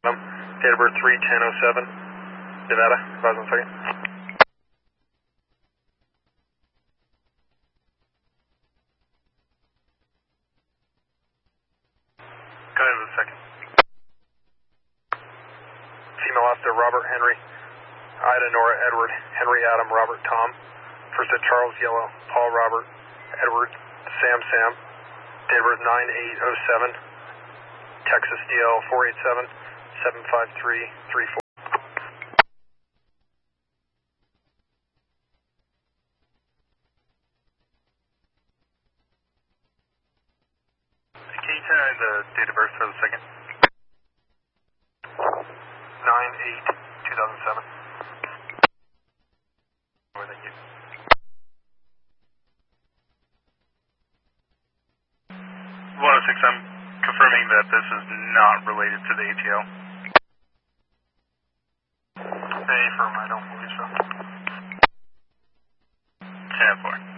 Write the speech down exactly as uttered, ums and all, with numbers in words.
Um, date of birth three ten oh seven, Nevada, advise one second. Go ahead with a second. Female officer Robert Henry, Ida Nora Edward, Henry Adam Robert Tom, first at Charles Yellow, Paul Robert, Edward Sam Sam, date of birth nine eight oh seven, Texas D L four eight seven, seven five three three four. Can you tell me the date of birth for the second? nine eight two thousand seven. Thank you. one oh six, I'm confirming that this is not related to the A T O. A firm, I don't believe so. ten four.